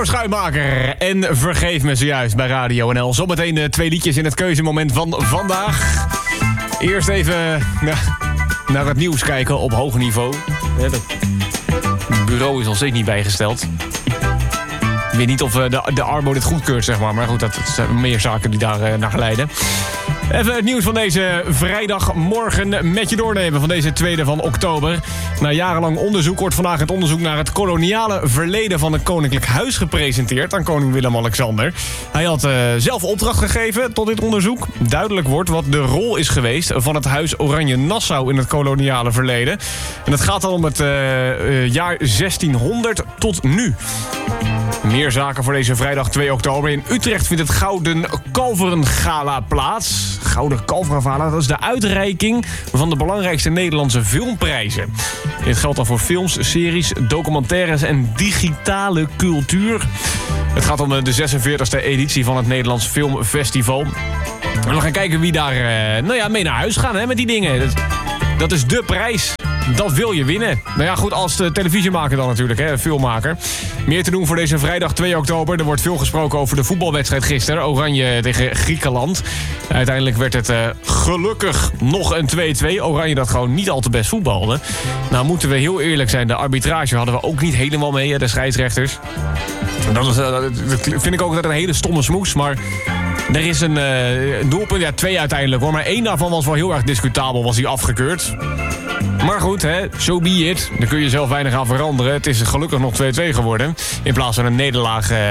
Marco Schuitmaker en Vergeef me zojuist bij Radio NL. Zometeen 2 liedjes in het keuzemoment van vandaag. Eerst even naar het nieuws kijken op hoog niveau. Het bureau is nog steeds niet bijgesteld. Ik weet niet of de Arbo dit goedkeurt, zeg maar. Maar goed, dat zijn meer zaken die daar naar leiden. Even het nieuws van deze vrijdagmorgen met je doornemen van deze 2e van oktober. Na jarenlang onderzoek wordt vandaag het onderzoek naar het koloniale verleden van het Koninklijk Huis gepresenteerd aan koning Willem-Alexander. Hij had zelf opdracht gegeven tot dit onderzoek. Duidelijk wordt wat de rol is geweest van het Huis Oranje-Nassau in het koloniale verleden. En het gaat dan om het jaar 1600 tot nu. Meer zaken voor deze vrijdag 2 oktober. In Utrecht vindt het Gouden Kalverengala plaats. Gouden Kalverengala, dat is de uitreiking van de belangrijkste Nederlandse filmprijzen. Dit geldt dan voor films, series, documentaires en digitale cultuur. Het gaat om de 46e editie van het Nederlands Filmfestival. En we gaan kijken wie daar mee naar huis gaan met die dingen. Dat is de prijs. Dat wil je winnen. Nou ja, goed, als televisiemaker dan natuurlijk, filmmaker. Meer te doen voor deze vrijdag 2 oktober. Er wordt veel gesproken over de voetbalwedstrijd gisteren. Oranje tegen Griekenland. Uiteindelijk werd het gelukkig nog een 2-2. Oranje dat gewoon niet al te best voetbalde. Nou, moeten we heel eerlijk zijn. De arbitrage hadden we ook niet helemaal mee, de scheidsrechters. Dat vind ik ook een hele stomme smoes, maar... Er is een doelpunt, 2 uiteindelijk hoor. Maar 1 daarvan was wel heel erg discutabel, was hij afgekeurd. Maar goed, so be it. Daar kun je zelf weinig aan veranderen. Het is gelukkig nog 2-2 geworden. In plaats van een nederlaag